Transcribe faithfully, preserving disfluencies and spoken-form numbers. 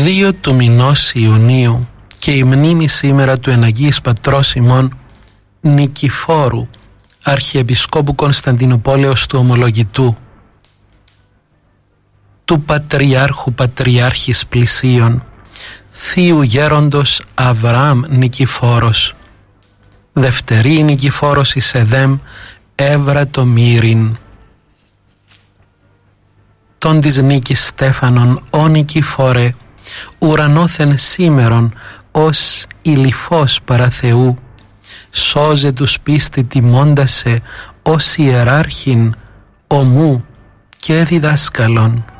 δύο του μηνός Ιουνίου και η μνήμη σήμερα του εναγίης πατρός ημών Νικηφόρου, Αρχιεπισκόπου Κωνσταντινουπόλεως του Ομολογητού, του Πατριάρχου Πατριάρχης Πλησίων, Θείου Γέροντος Αβραάμ Νικηφόρος, Δευτερή Νικηφόρος εις Εδέμ, έβρατο μύριν. Τον της νίκης Στέφανον, ο Νικηφόρε, ουρανόθεν σήμερον, ως ηλιφός παρά Θεού, σώζε τους πίστη τιμώντασε, ως ιεράρχην, ομού και διδάσκαλον.